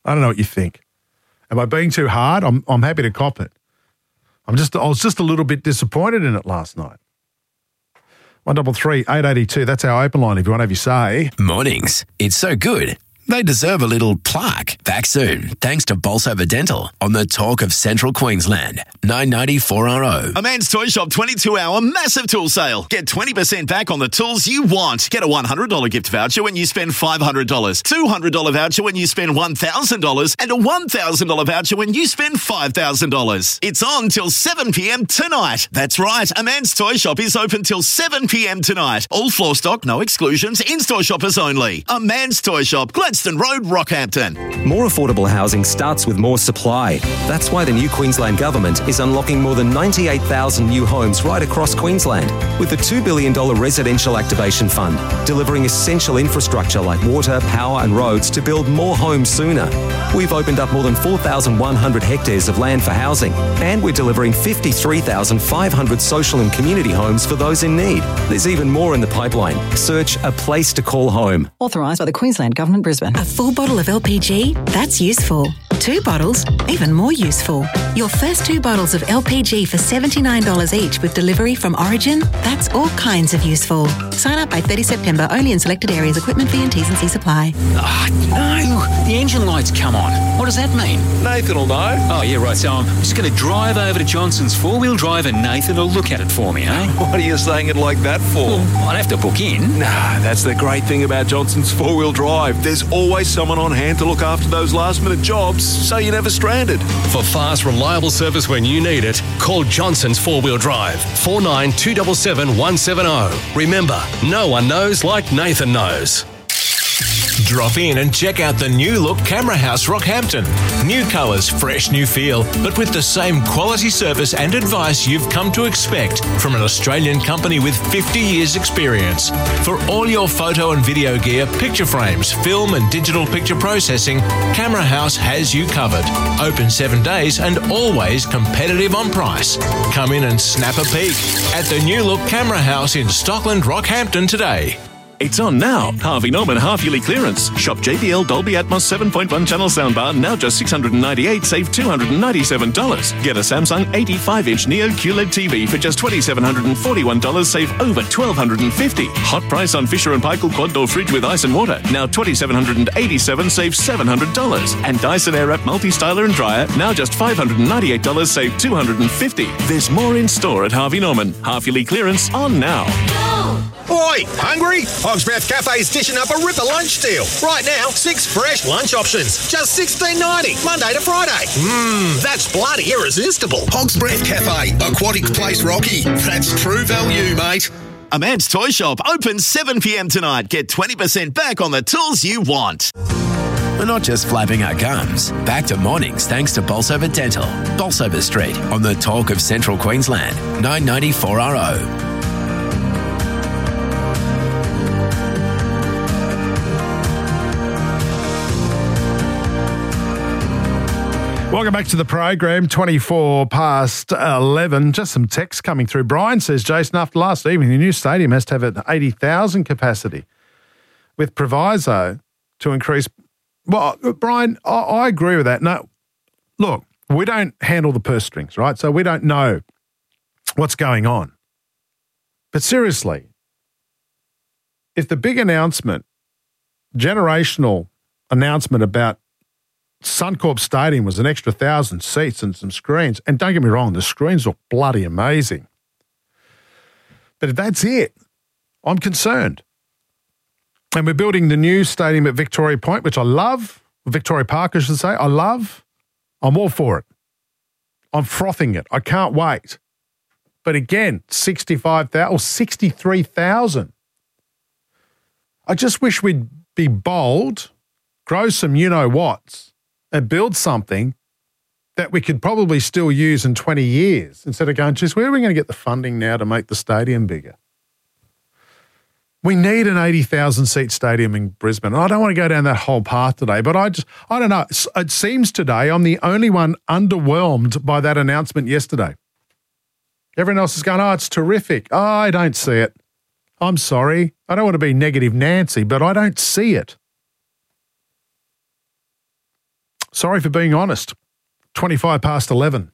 I don't know what you think. Am I being too hard? I'm happy to cop it. I was just a little bit disappointed in it last night. 133 882. That's our open line if you want to have your say. Mornings. It's so good. They deserve a little plaque. Back soon, thanks to Bolsover Dental on the Talk of Central Queensland. 990 4RO. A Man's Toy Shop 22-hour massive tool sale. Get 20% back on the tools you want. Get a $100 gift voucher when you spend $500, $200 voucher when you spend $1,000, and a $1,000 voucher when you spend $5,000. It's on till 7 p.m. tonight. That's right. A Man's Toy Shop is open till 7 p.m. tonight. All floor stock, no exclusions, in-store shoppers only. A Man's Toy Shop, Gladstone Road, Rockhampton. More affordable housing starts with more supply. That's why the new Queensland Government is unlocking more than 98,000 new homes right across Queensland with the $2 billion Residential Activation Fund, delivering essential infrastructure like water, power and roads to build more homes sooner. We've opened up more than 4,100 hectares of land for housing, and we're delivering 53,500 social and community homes for those in need. There's even more in the pipeline. Search A Place to Call Home. Authorised by the Queensland Government, Brisbane. A full bottle of LPG? That's useful. 2 bottles? Even more useful. Your first 2 bottles of LPG for $79 each with delivery from Origin? That's all kinds of useful. Sign up by 30 September only in selected areas. Equipment fee and T's and C's apply. No, the engine light's come on. What does that mean? Nathan will know. Oh, yeah, right. So I'm just going to drive over to Johnson's 4-wheel drive and Nathan will look at it for me, eh? What are you saying it like that for? Well, I'd have to book in. Nah, that's the great thing about Johnson's 4-wheel drive. There's always someone on hand to look after those last-minute jobs, so you're never stranded. For fast, reliable service when you need it, call Johnson's 4-wheel drive, 49277170. Remember, no one knows like Nathan knows. Drop in and check out the new look Camera House Rockhampton. New colours, fresh new feel, but with the same quality service and advice you've come to expect from an Australian company with 50 years experience. For all your photo and video gear, picture frames, film and digital picture processing, Camera House has you covered. Open 7 days and always competitive on price. Come in and snap a peek at the new look Camera House in Stockland, Rockhampton today. It's on now. Harvey Norman half-yearly clearance. Shop JBL Dolby Atmos 7.1 channel soundbar, now just $698, save $297. Get a Samsung 85-inch Neo QLED TV for just $2,741, save over $1,250. Hot price on Fisher & Paykel quad-door fridge with ice and water, now $2,787, save $700. And Dyson Airwrap multi-styler and dryer, now just $598, save $250. There's more in store at Harvey Norman. Half-yearly clearance on now. Oi, hungry? Hogsmouth Cafe's dishing up a ripper lunch deal. Right now, 6 fresh lunch options, just $16.90, Monday to Friday. That's bloody irresistible. Hogsmouth Cafe, Aquatic Place Rocky. That's true value, mate. A Man's Toy Shop, open 7 p.m. tonight. Get 20% back on the tools you want. We're not just flapping our gums. Back to mornings thanks to Bolsover Dental. Bolsover Street on the Talk of Central Queensland. 990 4RO. Welcome back to the program, 24 past 11. Just some text coming through. Brian says, Jason, after last evening, the new stadium has to have an 80,000 capacity with proviso to increase. Well, Brian, I agree with that. No, look, we don't handle the purse strings, right? So we don't know what's going on. But seriously, if the big announcement, generational announcement about Suncorp Stadium was an extra 1,000 seats and some screens. And don't get me wrong, the screens look bloody amazing. But if that's it, I'm concerned. And we're building the new stadium at Victoria Point, which I love. Victoria Park, I should say. I love. I'm all for it. I'm frothing it. I can't wait. But again, 65,000 or 63,000. I just wish we'd be bold, grow some you-know-whats, and build something that we could probably still use in 20 years instead of going, geez, where are we going to get the funding now to make the stadium bigger? We need an 80,000 seat stadium in Brisbane. I don't want to go down that whole path today, but I don't know. It seems today I'm the only one underwhelmed by that announcement yesterday. Everyone else is going, oh, it's terrific. Oh, I don't see it. I'm sorry. I don't want to be negative Nancy, but I don't see it. Sorry for being honest. 25 past 11.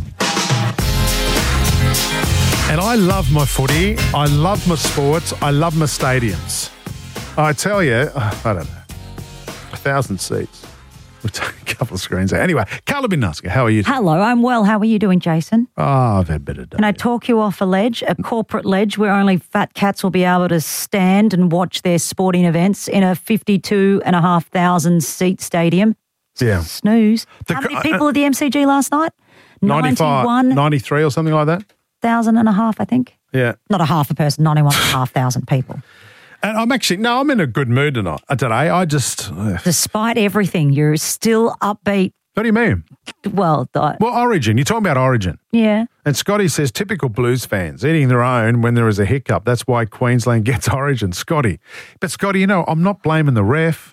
And I love my footy. I love my sports. I love my stadiums. I tell you, I don't know, 1,000 seats. We'll take a couple of screens there. Anyway, Carla Binnaska, how are you? Hello, I'm well. How are you doing, Jason? Oh, I've had better days. Can I talk you off a ledge, a corporate ledge where only fat cats will be able to stand and watch their sporting events in a 52,500 seat stadium? Yeah. Snooze. How many people at the MCG last night? 95, 93 or something like that? 1,500, I think. Yeah. Not a half a person, 91,500 people. And I'm in a good mood today. I just... Despite everything, you're still upbeat. What do you mean? Well, Origin. You're talking about Origin. Yeah. And Scotty says, typical Blues fans, eating their own when there is a hiccup. That's why Queensland gets Origin. Scotty. But Scotty, I'm not blaming the ref.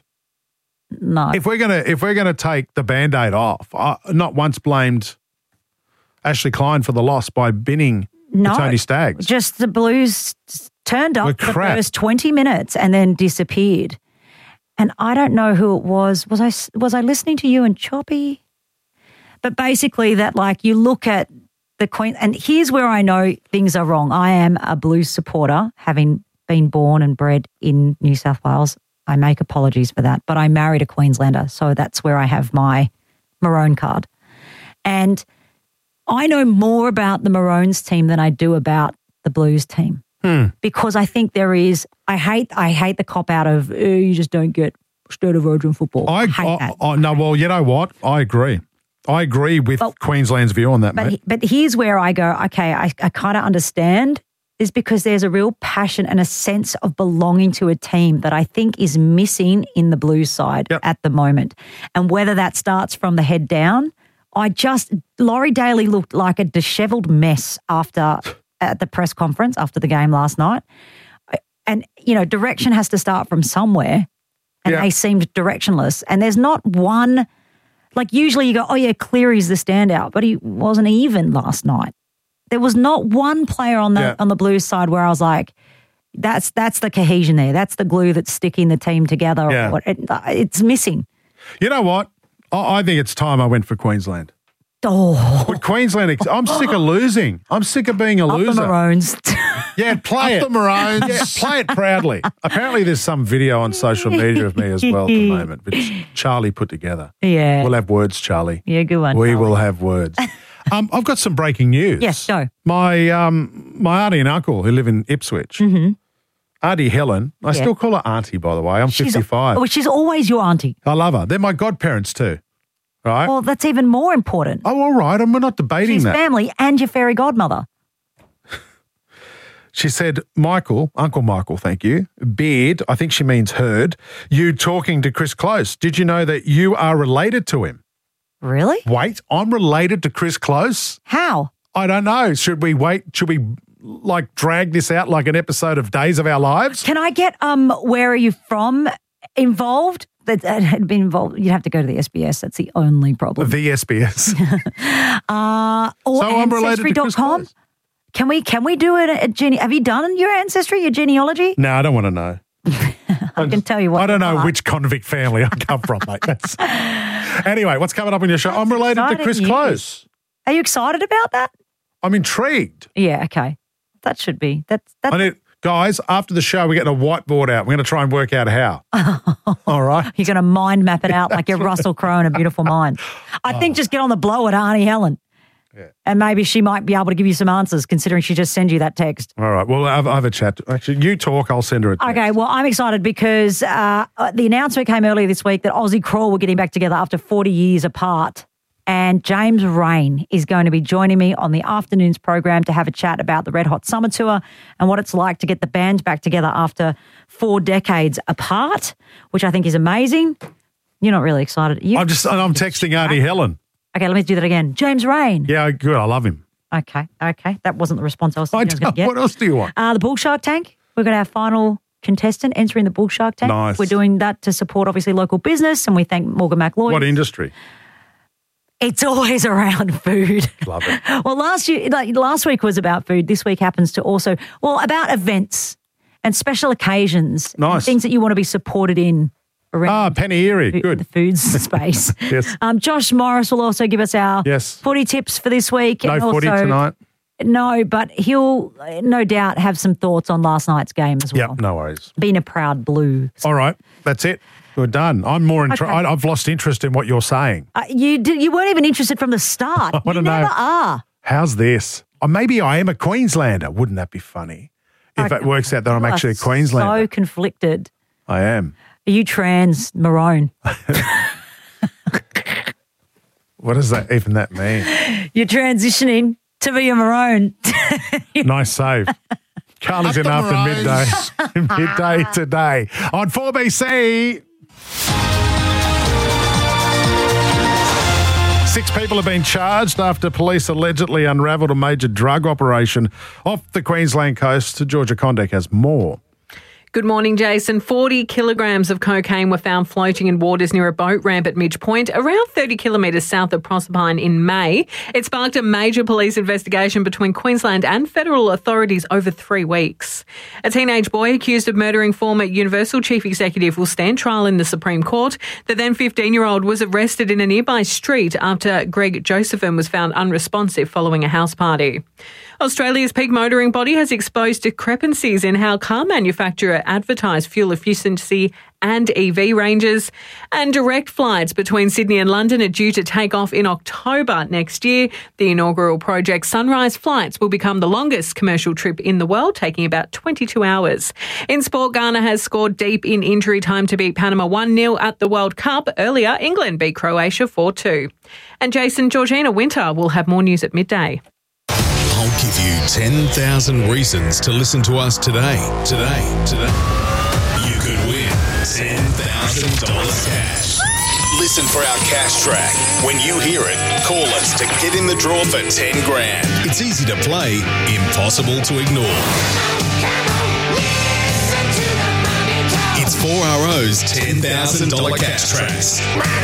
No. If we're gonna take the Band-Aid off, I not once blamed Ashley Klein for the loss by binning the Tony Staggs. Just the Blues turned up the first 20 minutes and then disappeared. And I don't know who it was. Was I listening to you and Choppy? But basically that, like, you look at the Queen, and here's where I know things are wrong. I am a Blues supporter, having been born and bred in New South Wales. I make apologies for that. But I married a Queenslander, so that's where I have my Maroon card. And I know more about the Maroons team than I do about the Blues team. Because I think there is, I hate the cop out of you just don't get state of origin football. I hate that. No, well, you know what? I agree. I agree with Queensland's view on that, mate. But here's where I go, okay, I kind of understand, is because there's a real passion and a sense of belonging to a team that I think is missing in the Blues side at the moment. And whether that starts from the head down, Laurie Daly looked like a dishevelled mess at the press conference after the game last night. And, direction has to start from somewhere. And they seemed directionless. And there's not one, like usually you go, oh yeah, Cleary's the standout, but he wasn't even last night. There was not one player on the Blues side where I was like, that's the cohesion there. That's the glue that's sticking the team together. Yeah. It's missing. You know what? I think it's time I went for Queensland. Oh. With Queensland, I'm sick of losing. I'm sick of being a loser. Up the Maroons. Yeah, play it. Up the Maroons. Yeah, play it proudly. Apparently there's some video on social media of me as well at the moment, which Charlie put together. Yeah. We'll have words, Charlie. Yeah, good one, We Charlie. will have words. I've got some breaking news. Yes, go. My auntie and uncle who live in Ipswich, Auntie Helen, I still call her auntie, by the way. I'm 55. She's always your auntie. I love her. They're my godparents too. Right? Well, that's even more important. Oh, all right. And we're not debating She's that. family and your fairy godmother. She said, Uncle Michael, thank you, Beard, I think she means heard, you talking to Chris Close. Did you know that you are related to him? Really? Wait, I'm related to Chris Close? How? I don't know. Should we wait? Should we drag this out like an episode of Days of Our Lives? Can I get where are you from involved? That had been involved. You'd have to go to the SBS. That's the only problem. The SBS. Or so I'm related to Chris Ancestry.com. Close. Can we do it at have you done your ancestry, your genealogy? No, I don't want to know. I can tell you what. I don't know which convict family I come from, mate. Anyway, what's coming up in your show? I'm related to Chris Close. Are you excited about that? I'm intrigued. Yeah, okay. That should be. That's guys, after the show, we're getting a whiteboard out. We're going to try and work out how. All right. You're going to mind map it out like you're Russell Crowe in A Beautiful Mind. I think just get on the blow at Auntie Helen. Yeah. And maybe she might be able to give you some answers considering she just sent you that text. All right. Well, I have a chat. Actually, you talk. I'll send her a text. Okay. Well, I'm excited because the announcement came earlier this week that Aussie Crawl were getting back together after 40 years apart. And James Rain is going to be joining me on the afternoon's program to have a chat about the Red Hot Summer Tour and what it's like to get the band back together after 4 decades apart, which I think is amazing. You're not really excited. I'm texting Auntie Helen. Okay, let me do that again. James Rain. Yeah, good. I love him. Okay. That wasn't the response I was going to get. What else do you want? The Bull Shark Tank. We're going to have final contestant entering the Bull Shark Tank. Nice. We're doing that to support, obviously, local business, and we thank Morgan McLeod. What industry? It's always around food. Love it. Well, last week was about food. This week happens to also, about events and special occasions. Nice. And things that you want to be supported in around Penny Erie. Good. the food space. Yes. Josh Morris will also give us our footy tips for this week. No and footy also, tonight? No, but he'll no doubt have some thoughts on last night's game as well. Yep, no worries. Being a proud Blue. All right, that's it. We're done. I'm more I've lost interest in what you're saying. You weren't even interested from the start. I want to You know. never are. How's this? Or maybe I am a Queenslander. Wouldn't that be funny? If it works out that I'm actually a Queenslander. So conflicted. I am. Are you trans maroon? What does that mean? You're transitioning to be a maroon. Nice save. Carly's in after midday today on 4BC. 6 people have been charged after police allegedly unravelled a major drug operation off the Queensland coast. Georgia Condek has more. Good morning, Jason. 40 kilograms of cocaine were found floating in waters near a boat ramp at Midge Point, around 30 kilometres south of Proserpine in May. It sparked a major police investigation between Queensland and federal authorities over 3 weeks. A teenage boy accused of murdering former Universal Chief Executive will stand trial in the Supreme Court. The then 15-year-old was arrested in a nearby street after Greg Josephine was found unresponsive following a house party. Australia's peak motoring body has exposed discrepancies in how car manufacturer advertise fuel efficiency and EV ranges. And direct flights between Sydney and London are due to take off in October next year. The inaugural project Sunrise Flights will become the longest commercial trip in the world, taking about 22 hours. In sport, Ghana has scored deep in injury time to beat Panama 1-0 at the World Cup. Earlier, England beat Croatia 4-2. And Jason, Georgina Winter will have more news at midday. I'll give you 10,000 reasons to listen to us today. You could win $10,000 cash. Listen for our cash track. When you hear it, call us to get in the draw for 10 grand. It's easy to play, impossible to ignore. It's 4RO's $10,000 cash tracks.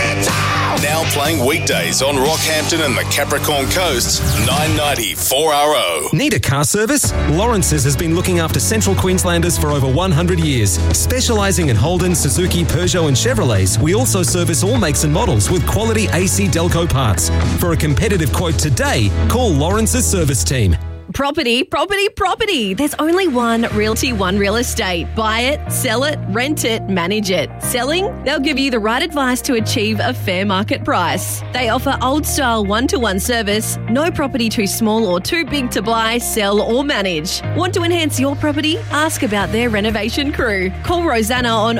Now playing weekdays on Rockhampton and the Capricorn Coast, 990 4RO. Need a car service? Lawrence's has been looking after Central Queenslanders for over 100 years. Specialising in Holden, Suzuki, Peugeot and Chevrolets, we also service all makes and models with quality AC Delco parts. For a competitive quote today, call Lawrence's service team. Property. There's only one Realty One Real Estate. Buy it, sell it, rent it, manage it. Selling? They'll give you the right advice to achieve a fair market price. They offer old-style one-to-one service, no property too small or too big to buy, sell or manage. Want to enhance your property? Ask about their renovation crew. Call Rosanna on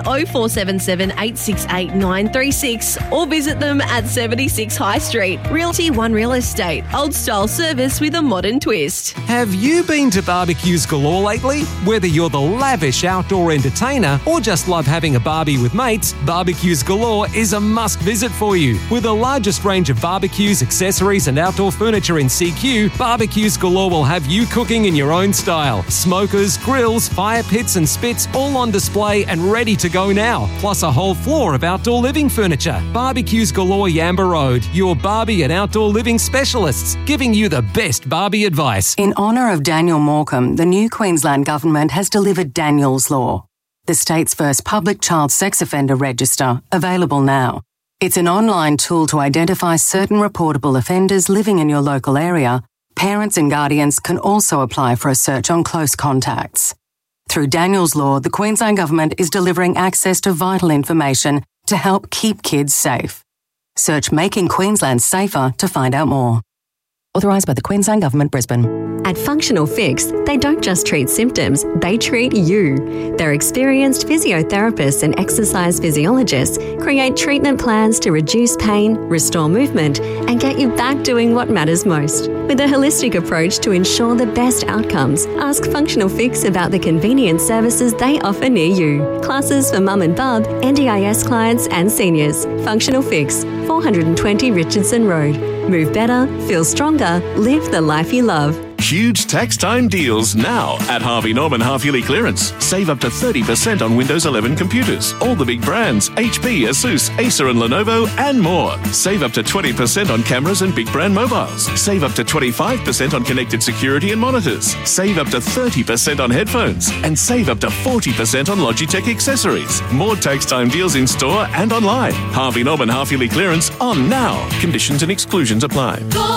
0477 868 936 or visit them at 76 High Street. Realty One Real Estate. Old-style service with a modern twist. Have you been to Barbecues Galore lately? Whether you're the lavish outdoor entertainer or just love having a barbie with mates, Barbecues Galore is a must visit for you. With the largest range of barbecues, accessories and outdoor furniture in CQ, Barbecues Galore will have you cooking in your own style. Smokers, grills, fire pits and spits all on display and ready to go now. Plus a whole floor of outdoor living furniture. Barbecues Galore Yamba Road, your Barbie and outdoor living specialists, giving you the best Barbie advice. In honour of Daniel Morecambe, the new Queensland Government has delivered Daniel's Law, the state's first public child sex offender register, available now. It's an online tool to identify certain reportable offenders living in your local area. Parents and guardians can also apply for a search on close contacts. Through Daniel's Law, the Queensland Government is delivering access to vital information to help keep kids safe. Search Making Queensland Safer to find out more. Authorised by the Queensland Government, Brisbane. At Functional Fix, they don't just treat symptoms, they treat you. Their experienced physiotherapists and exercise physiologists create treatment plans to reduce pain, restore movement, and get you back doing what matters most. With a holistic approach to ensure the best outcomes, ask Functional Fix about the convenient services they offer near you. Classes for mum and bub, NDIS clients and seniors. Functional Fix, 420 Richardson Road. Move better, feel stronger, live the life you love. Huge tax time deals now at Harvey Norman half-yearly clearance. Save up to 30% on Windows 11 computers. All the big brands, HP, Asus, Acer and Lenovo, and more. Save up to 20% on cameras and big brand mobiles. Save up to 25% on connected security and monitors. Save up to 30% on headphones. And save up to 40% on Logitech accessories. More tax time deals in store and online. Harvey Norman half-yearly clearance on now. Conditions and exclusions apply.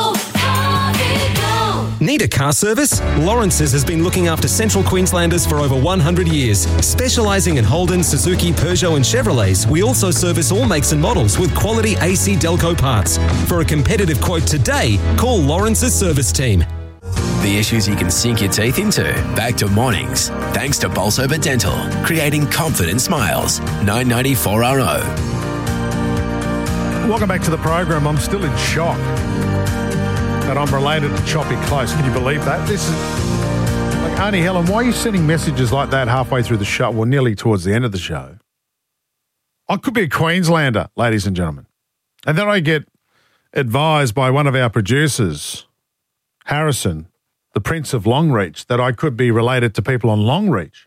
Need a car service? Lawrence's has been looking after Central Queenslanders for over 100 years. Specialising in Holden, Suzuki, Peugeot and Chevrolets, we also service all makes and models with quality AC Delco parts. For a competitive quote today, call Lawrence's service team. The issues you can sink your teeth into. Back to mornings. Thanks to Bolsover Dental. Creating confident smiles. 994RO. Welcome back to the program. I'm still in shock that I'm related to Choppy Close. Can you believe that? This is like, Auntie Helen, why are you sending messages like that halfway through the show? Well, nearly towards the end of the show. I could be a Queenslander, ladies and gentlemen. And then I get advised by one of our producers, Harrison, the Prince of Longreach, that I could be related to people on Longreach.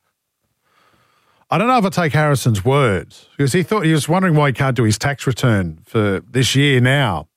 I don't know if I take Harrison's words, because he was wondering why he can't do his tax return for this year now.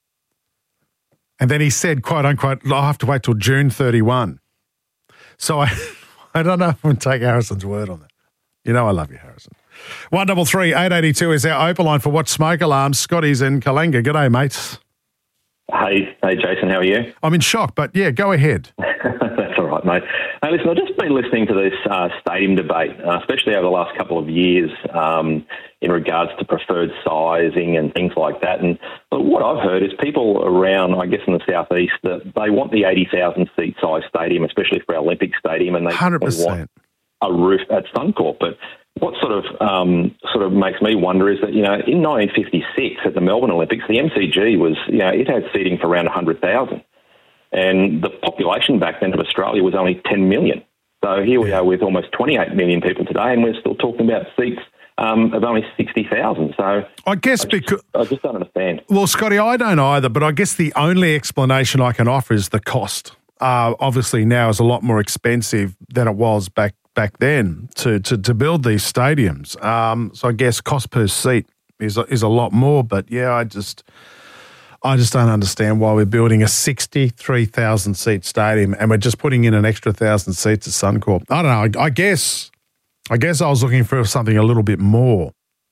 And then he said, quote unquote, I'll have to wait till June 31. So I don't know if I'm going to take Harrison's word on that. You know I love you, Harrison. 133 882 is our open line for What Smoke Alarms. Scotty's in Kalenga. G'day, mates. Hey, Jason, how are you? I'm in shock, but yeah, go ahead. That's all right, mate. Hey, listen, I've just been listening to this stadium debate, especially over the last couple of years, in regards to preferred sizing and things like that. And what I've heard is people around, I guess, in the southeast, that they want the 80,000 seat size stadium, especially for our Olympic Stadium, and they 100%. want a roof at Suncorp. But what sort of makes me wonder is that, you know, in 1956 at the Melbourne Olympics, the MCG was, you know, it had seating for around 100,000. And the population back then of Australia was only 10 million. So here we are with almost 28 million people today, and we're still talking about seats of only 60,000. So I just don't understand. Well, Scotty, I don't either, but I guess the only explanation I can offer is the cost. Obviously now is a lot more expensive than it was back then to build these stadiums. So I guess cost per seat is a lot more. But yeah, I just don't understand why we're building a 63,000 seat stadium and we're just putting in an extra 1,000 seats at Suncorp. I don't know. I guess I was looking for something a little bit more.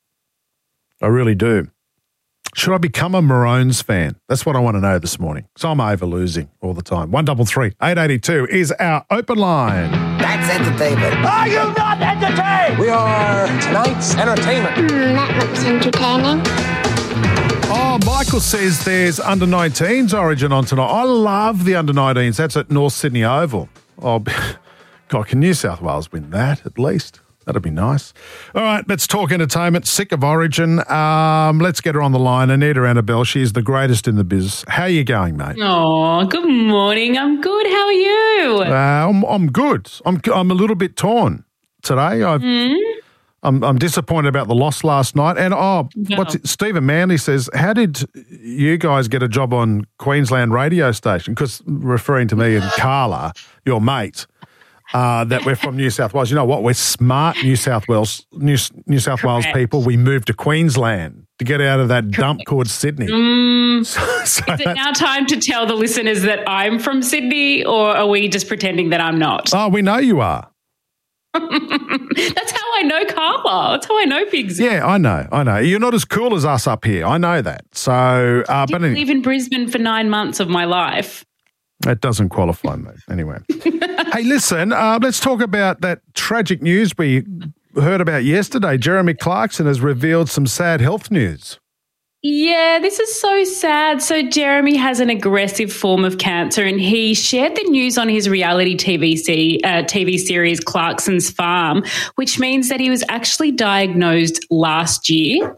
I really do. Should I become a Maroons fan? That's what I want to know this morning. So I'm over losing all the time. 133 882 is our open line. That's entertainment. Are you not entertained? We are tonight's entertainment. That looks entertaining. Oh, Michael says there's under-19s origin on tonight. I love the under-19s. That's at North Sydney Oval. Oh, God, can New South Wales win that at least? That'd be nice. All right, let's talk entertainment. Sick of Origin. Let's get her on the line. Anita Annabelle, she's the greatest in the biz. How are you going, mate? Oh, good morning. I'm good. How are you? I'm good. I'm a little bit torn today. I'm disappointed about the loss last night. And, Stephen Manley says, how did you guys get a job on Queensland radio station? Because referring to me and Carla, your mate, that we're from New South Wales. You know what? We're smart New South Wales people. We moved to Queensland to get out of that dump called Sydney. Is it now time to tell the listeners that I'm from Sydney, or are we just pretending that I'm not? Oh, we know you are. That's how I know Carla. That's how I know Pigs. Yeah, I know. You're not as cool as us up here. I know that. So, I didn't live in Brisbane for 9 months of my life. That doesn't qualify me. Anyway. Hey, listen, let's talk about that tragic news we heard about yesterday. Jeremy Clarkson has revealed some sad health news. Yeah, this is so sad. So Jeremy has an aggressive form of cancer, and he shared the news on his reality TV series Clarkson's Farm, which means that he was actually diagnosed last year.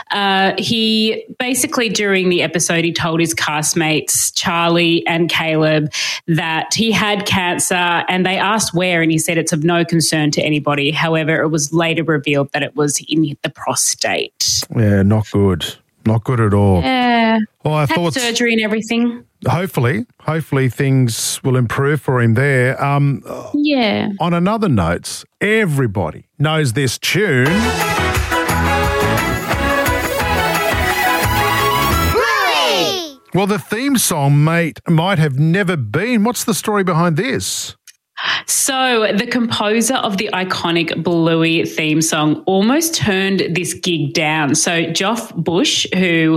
He basically, during the episode, he told his castmates, Charlie and Caleb, that he had cancer, and they asked where, and he said it's of no concern to anybody. However, it was later revealed that it was in the prostate. Yeah, not good. Not good at all. Yeah. Well, I had surgery and everything. hopefully things will improve for him there. Yeah. On another note, everybody knows this tune. Well, the theme song, mate, might have never been. What's the story behind this? So the composer of the iconic Bluey theme song almost turned this gig down. So Geoff Bush,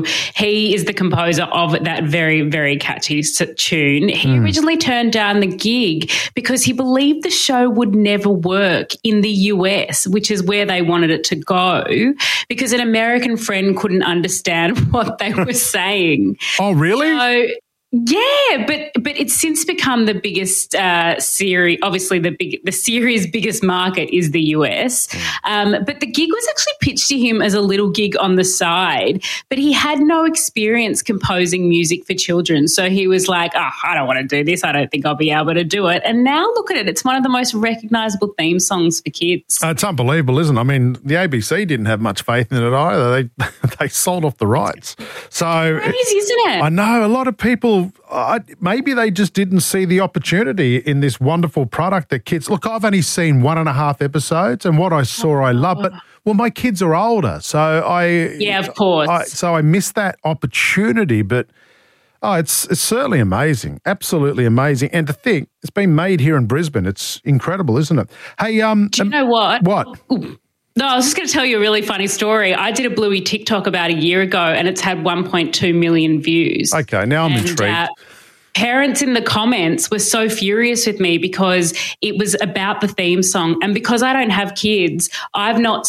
he is the composer of that very, very catchy tune, he originally turned down the gig because he believed the show would never work in the US, which is where they wanted it to go, because an American friend couldn't understand what they were saying. Oh, really? So, yeah, but it's since become the biggest series. Obviously, the series' biggest market is the US. But the gig was actually pitched to him as a little gig on the side. But he had no experience composing music for children, so he was like, "Oh, I don't want to do this. I don't think I'll be able to do it." And now look at it; it's one of the most recognisable theme songs for kids. It's unbelievable, isn't it? I mean, the ABC didn't have much faith in it either. They sold off the rights. So crazy, isn't it? I know a lot of people. Maybe they just didn't see the opportunity in this wonderful product that kids... Look, I've only seen 1.5 episodes, and what I saw I love, but, well, my kids are older, so Yeah, of course. So I missed that opportunity, but it's certainly amazing, absolutely amazing. And to think, it's been made here in Brisbane. It's incredible, isn't it? Hey, do you know what? What? Ooh. No, I was just going to tell you a really funny story. I did a Bluey TikTok about a year ago and it's had 1.2 million views. Okay, now I'm intrigued. Parents in the comments were so furious with me because it was about the theme song. And because I don't have kids, I didn't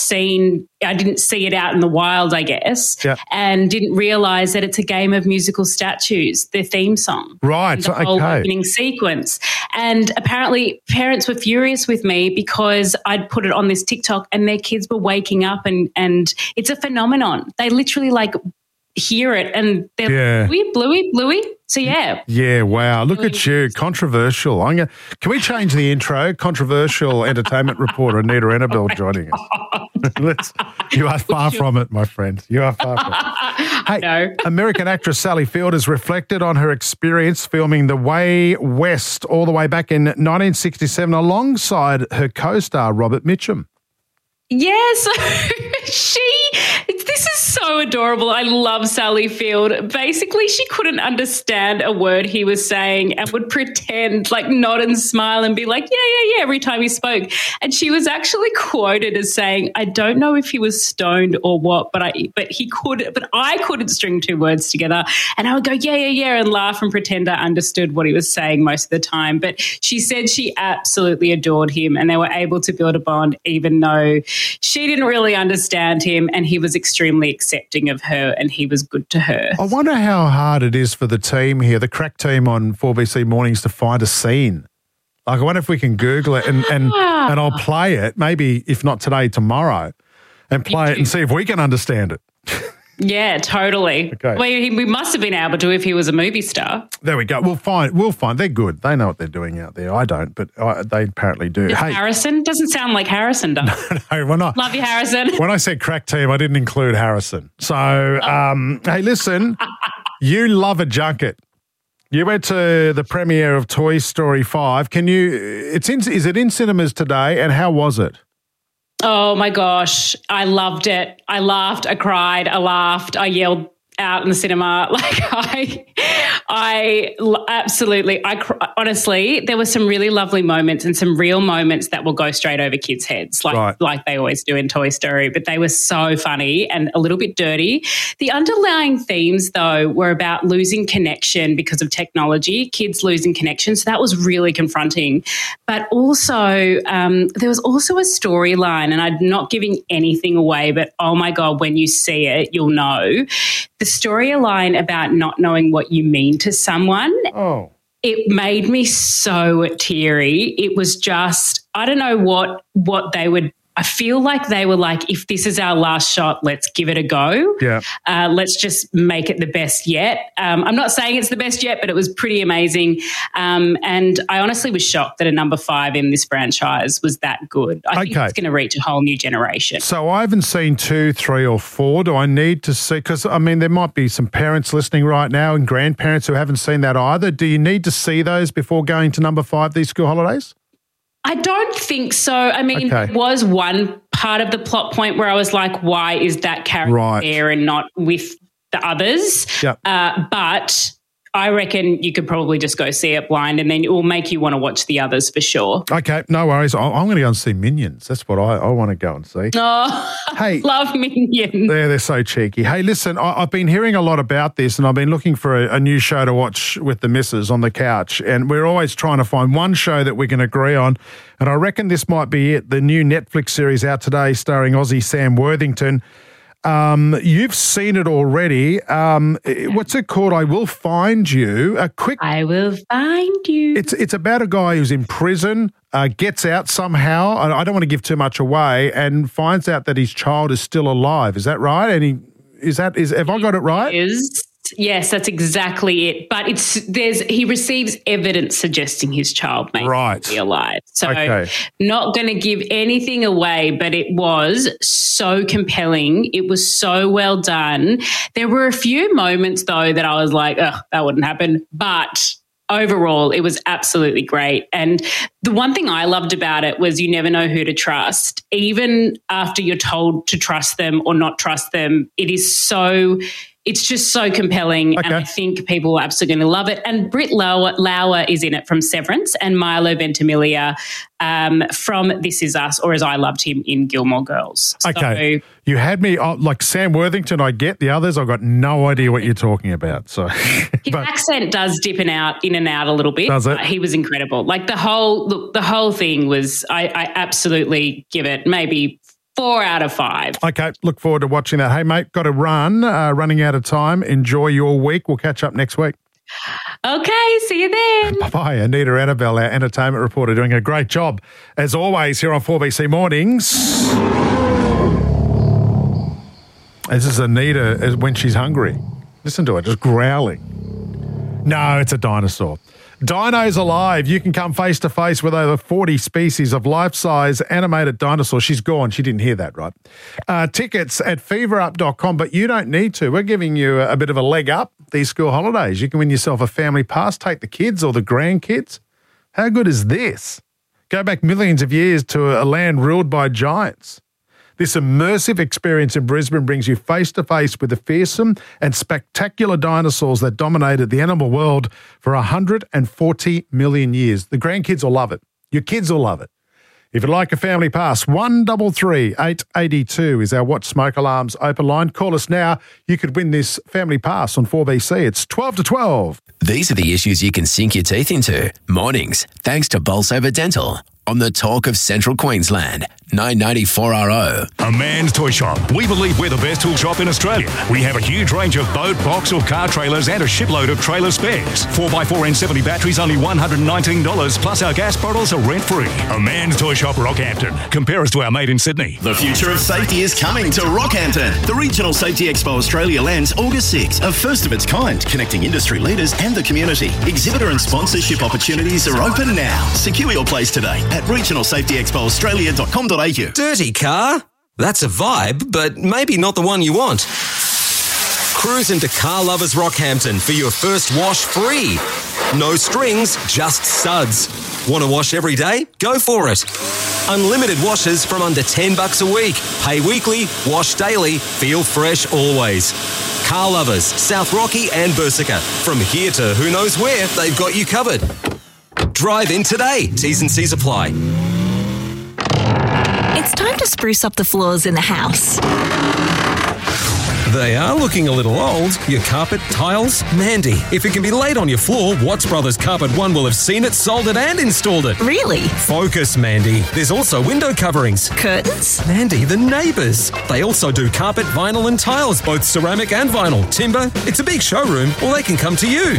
see it out in the wild, I guess, and didn't realise that it's a game of musical statues, the theme song. Right, the whole opening sequence. And apparently parents were furious with me because I'd put it on this TikTok and their kids were waking up and it's a phenomenon. They literally hear it and they're Bluey. So, yeah. Yeah, wow. Look at you. Controversial. Can we change the intro? Controversial entertainment reporter Anita Annabelle joining us. You are far from it, my friend. You are far from it. Hey, no. American actress Sally Field has reflected on her experience filming The Way West all the way back in 1967 alongside her co-star Robert Mitchum. Yes, this is so adorable. I love Sally Field. Basically, she couldn't understand a word he was saying and would pretend, nod and smile and be like, yeah, every time he spoke. And she was actually quoted as saying, I don't know if he was stoned or what, but I couldn't string two words together. And I would go, yeah, and laugh and pretend I understood what he was saying most of the time. But she said she absolutely adored him and they were able to build a bond even though she didn't really understand him and he was extremely accepting of her and he was good to her. I wonder how hard it is for the team here, the crack team on 4BC Mornings, to find a scene. I wonder if we can Google it and I'll play it, maybe if not today, tomorrow, and play it and see if we can understand it. Yeah, totally. Okay. Well, we must have been able to if he was a movie star. There we go. We'll find. They're good. They know what they're doing out there. I don't, but they apparently do. Hey, Harrison? Doesn't sound like Harrison does. No, we're not. Love you, Harrison. When I said crack team, I didn't include Harrison. So, hey, listen, you love a junket. You went to the premiere of Toy Story 5. Is it in cinemas today, and how was it? Oh, my gosh. I loved it. I laughed. I cried. I laughed. I yelled out in the cinema. Honestly, there were some really lovely moments and some real moments that will go straight over kids' heads, like they always do in Toy Story, but they were so funny and a little bit dirty. The underlying themes, though, were about losing connection because of technology, kids losing connection. So that was really confronting. But also, there was also a storyline, and I'm not giving anything away, but oh my God, when you see it, you'll know. The storyline about not knowing what you mean to someone, it made me so teary. It was just, I don't know what they would, I feel like they were like, if this is our last shot, let's give it a go. Yeah. Let's just make it the best yet. I'm not saying it's the best yet, but it was pretty amazing. And I honestly was shocked that a number 5 in this franchise was that good. I think it's going to reach a whole new generation. So I haven't seen 2, 3 or 4. Do I need to see? Because, I mean, there might be some parents listening right now and grandparents who haven't seen that either. Do you need to see those before going to number 5 these school holidays? I don't think so. I mean, there was one part of the plot point where I was like, why is that character there and not with the others? Yep. But I reckon you could probably just go see it blind and then it will make you want to watch the others for sure. Okay, no worries. I'm going to go and see Minions. That's what I want to go and see. Oh, hey, love Minions. They're so cheeky. Hey, listen, I've been hearing a lot about this and I've been looking for a new show to watch with the missus on the couch, and we're always trying to find one show that we can agree on, and I reckon this might be it. The new Netflix series out today starring Aussie Sam Worthington. You've seen it already. What's it called? I Will Find You. I Will Find You. It's about a guy who's in prison, gets out somehow. I don't want to give too much away, and finds out that his child is still alive. Is that right? And have I got it right? Yes, that's exactly it. But he receives evidence suggesting his child may be alive. So not going to give anything away, but it was so compelling. It was so well done. There were a few moments though that I was like, that wouldn't happen. But overall, it was absolutely great. And the one thing I loved about it was you never know who to trust. Even after you're told to trust them or not trust them, it's just so compelling, and I think people are absolutely going to love it. And Britt Lauer is in it from Severance, and Milo Ventimiglia from This Is Us, or as I loved him in Gilmore Girls. Okay. So, you had me, like Sam Worthington, I get. The others, I've got no idea what you're talking about. So his accent does dip in and out a little bit. Does it? He was incredible. Like the whole thing was, I absolutely give it maybe 4 out of 5. Okay, look forward to watching that. Hey, mate, got to run. Running out of time. Enjoy your week. We'll catch up next week. Okay, see you then. Bye-bye. Anita Annabelle, our entertainment reporter, doing a great job, as always, here on 4BC Mornings. This is Anita when she's hungry. Listen to her, just growling. No, it's a dinosaur. Dino's alive. You can come face to face with over 40 species of life-size animated dinosaurs. She's gone. She didn't hear that, right? Tickets at feverup.com, but you don't need to. We're giving you a bit of a leg up these school holidays. You can win yourself a family pass, take the kids or the grandkids. How good is this? Go back millions of years to a land ruled by giants. This immersive experience in Brisbane brings you face-to-face with the fearsome and spectacular dinosaurs that dominated the animal world for 140 million years. The grandkids will love it. Your kids will love it. If you'd like a family pass, 133 882 is our Watch Smoke Alarms open line. Call us now. You could win this family pass on 4BC. It's 12 to 12. These are the issues you can sink your teeth into. Mornings, thanks to Bolsover Dental. On the Talk of Central Queensland, 994RO. A Man's Toy Shop. We believe we're the best tool shop in Australia. We have a huge range of boat, box or car trailers and a shipload of trailer spares. 4x4 N70 batteries only $119, plus our gas bottles are rent-free. A Man's Toy Shop, Rockhampton. Compare us to our mate in Sydney. The future of safety is coming to Rockhampton. The Regional Safety Expo Australia lands August 6, a first of its kind, connecting industry leaders and the community. Exhibitor and sponsorship opportunities are open now. Secure your place today at regionalsafetyexpoaustralia.com.au. Dirty car? That's a vibe, but maybe not the one you want. Cruise into Car Lovers Rockhampton for your first wash free. No strings, just suds. Want to wash every day? Go for it. Unlimited washes from under $10 a week. Pay weekly, wash daily, feel fresh always. Car Lovers, South Rocky and Bursica. From here to who knows where, they've got you covered. Drive in today. T's and C's apply. It's time to spruce up the floors in the house. They are looking a little old. Your carpet, tiles? Mandy, if it can be laid on your floor, Watts Brothers Carpet One will have seen it, sold it and installed it. Really? Focus, Mandy. There's also window coverings. Curtains? Mandy, the neighbours. They also do carpet, vinyl and tiles, both ceramic and vinyl. Timber? It's a big showroom, or they can come to you.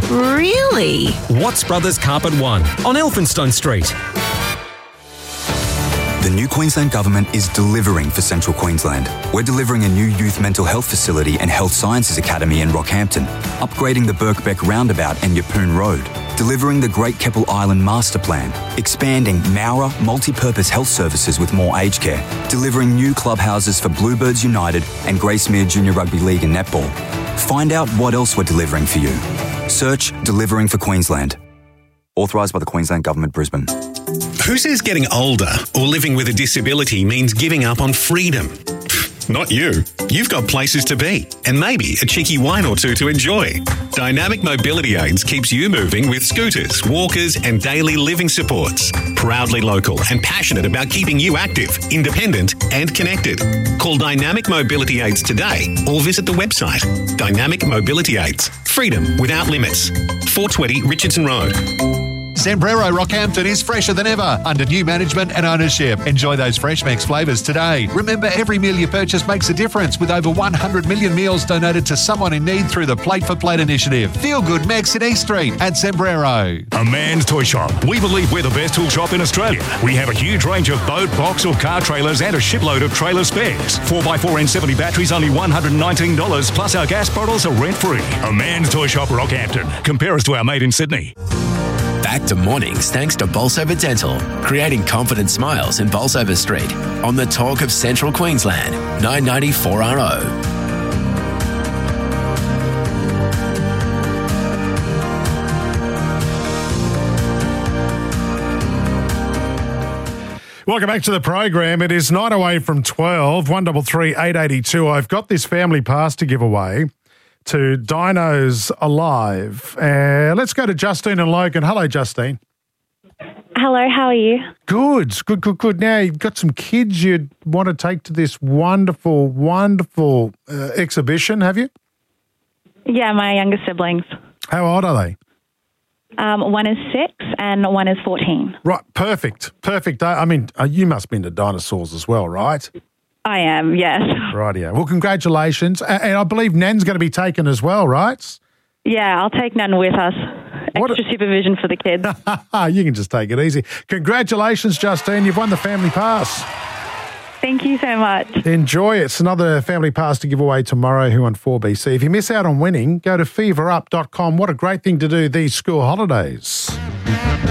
Really? Watts Brothers Carpet One on Elphinstone Street. The new Queensland Government is delivering for Central Queensland. We're delivering a new youth mental health facility and health sciences academy in Rockhampton, upgrading the Birkbeck Roundabout and Yeppoon Road, delivering the Great Keppel Island Master Plan, expanding Mowra multi-purpose health services with more aged care, delivering new clubhouses for Bluebirds United and Gracemere Junior Rugby League and Netball. Find out what else we're delivering for you. Search Delivering for Queensland. Authorised by the Queensland Government, Brisbane. Who says getting older or living with a disability means giving up on freedom? Not you. You've got places to be and maybe a cheeky wine or two to enjoy. Dynamic Mobility Aids keeps you moving with scooters, walkers and daily living supports. Proudly local and passionate about keeping you active, independent and connected. Call Dynamic Mobility Aids today or visit the website. Dynamic Mobility Aids. Freedom without limits. 420 Richardson Road. Sombrero Rockhampton is fresher than ever under new management and ownership. Enjoy those Fresh Mex flavours today. Remember, every meal you purchase makes a difference with over 100 million meals donated to someone in need through the Plate for Plate initiative. Feel good Mex in East Street at Sombrero. A Man's Toy Shop. We believe we're the best tool shop in Australia. We have a huge range of boat, box or car trailers and a shipload of trailer spares. 4x4 N70 batteries only $119 plus our gas bottles are rent free. A Man's Toy Shop Rockhampton. Compare us to our mate in Sydney. Back to mornings thanks to Bolsover Dental, creating confident smiles in Bolsover Street on the talk of Central Queensland, 990 4RO. Welcome back to the program. It is 9 away from 12, 133 882. I've got this family pass to give away to Dinos Alive. Let's go to Justine and Logan. Hello, Justine. Hello, how are you? Good. Now, you've got some kids you'd want to take to this wonderful exhibition, have you? Yeah, my younger siblings. How old are they? One is 6 and one is 14. Right, perfect. I mean, you must be into dinosaurs as well, right? I am, yes. Rightio. Well, congratulations. And I believe Nan's going to be taken as well, right? Yeah, I'll take Nan with us. Extra supervision for the kids. You can just take it easy. Congratulations, Justine. You've won the family pass. Thank you so much. Enjoy it. It's another family pass to give away tomorrow. Who won 4BC? If you miss out on winning, go to feverup.com. What a great thing to do these school holidays.